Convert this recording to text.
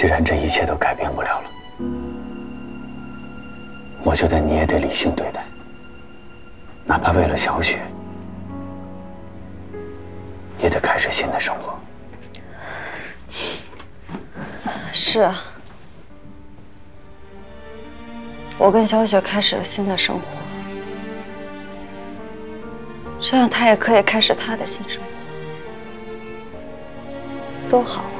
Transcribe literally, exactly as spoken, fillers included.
既然这一切都改变不了了，我觉得你也得理性对待，哪怕为了小雪，也得开始新的生活。 是啊，我跟小雪开始了新的生活，这样她也可以开始她的新生活，多好。